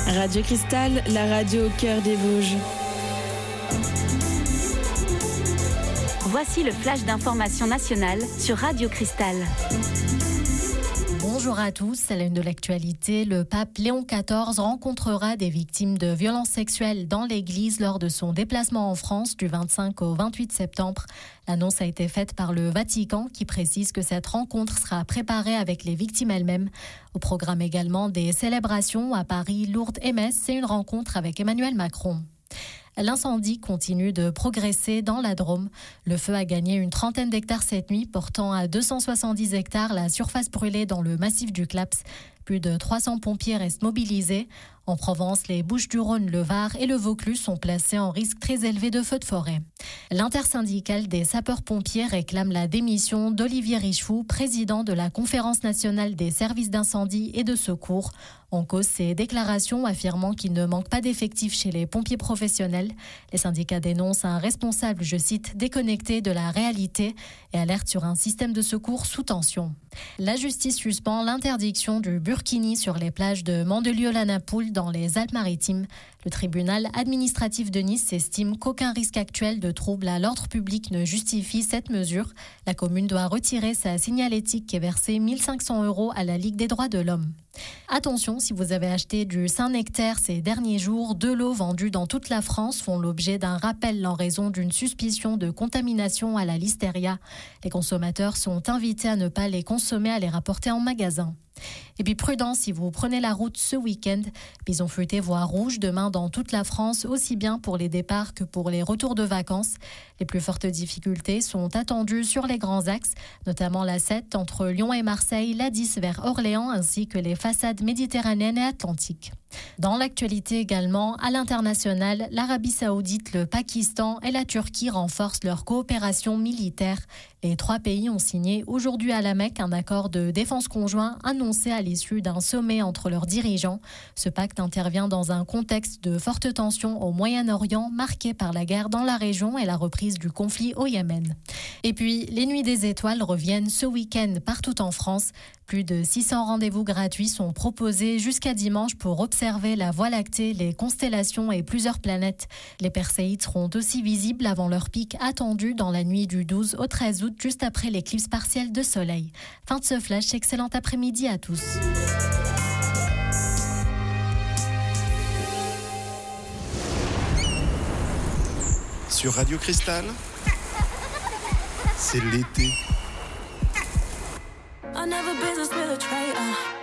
Radio Cristal, la radio au cœur des Vosges. Voici le flash d'information nationale sur Radio Cristal. Bonjour à tous, à la une de l'actualité, le pape Léon XIV rencontrera des victimes de violences sexuelles dans l'église lors de son déplacement en France du 25 au 28 septembre. L'annonce a été faite par le Vatican qui précise que cette rencontre sera préparée avec les victimes elles-mêmes. Au programme également des célébrations à Paris, Lourdes et Metz et une rencontre avec Emmanuel Macron. L'incendie continue de progresser dans la Drôme. Le feu a gagné une trentaine d'hectares cette nuit, portant à 270 hectares la surface brûlée dans le massif du Claps. Plus de 300 pompiers restent mobilisés. En Provence, les Bouches-du-Rhône, le Var et le Vaucluse sont placés en risque très élevé de feux de forêt. L'intersyndicale des sapeurs-pompiers réclame la démission d'Olivier Richefou, président de la Conférence nationale des services d'incendie et de secours. En cause, ses déclarations affirmant qu'il ne manque pas d'effectifs chez les pompiers professionnels. Les syndicats dénoncent un responsable, je cite, déconnecté de la réalité et alertent sur un système de secours sous tension. La justice suspend l'interdiction du burkini sur les plages de Mandelieu-la-Napoule dans les Alpes-Maritimes. Le tribunal administratif de Nice estime qu'aucun risque actuel de trouble à l'ordre public ne justifie cette mesure. La commune doit retirer sa signalétique et verser 1 500 € à la Ligue des droits de l'homme. Attention, si vous avez acheté du Saint-Nectaire ces derniers jours, 2 lots vendus dans toute la France font l'objet d'un rappel en raison d'une suspicion de contamination à la listeria. Les consommateurs sont invités à ne pas les consommer, à les rapporter en magasin. Et puis prudence si vous prenez la route ce week-end. Bison futé voie rouge demain dans toute la France, aussi bien pour les départs que pour les retours de vacances. Les plus fortes difficultés sont attendues sur les grands axes, notamment la 7 entre Lyon et Marseille, la 10 vers Orléans ainsi que les façades méditerranéennes et atlantiques. Dans l'actualité également, à l'international, l'Arabie Saoudite, le Pakistan et la Turquie renforcent leur coopération militaire. Les 3 pays ont signé aujourd'hui à la Mecque un accord de défense conjoint annoncé à l'issue d'un sommet entre leurs dirigeants. Ce pacte intervient dans un contexte de forte tension au Moyen-Orient marqué par la guerre dans la région et la reprise du conflit au Yémen. Et puis, les Nuits des Étoiles reviennent ce week-end partout en France. Plus de 600 rendez-vous gratuits sont proposés jusqu'à dimanche pour observer la Voie lactée, les constellations et plusieurs planètes. Les Perséides seront aussi visibles avant leur pic attendu dans la nuit du 12 au 13 août, juste après l'éclipse partielle de soleil. Fin de ce flash, excellent après-midi à tous. Sur Radio Cristal, c'est l'été. I never business with a traitor.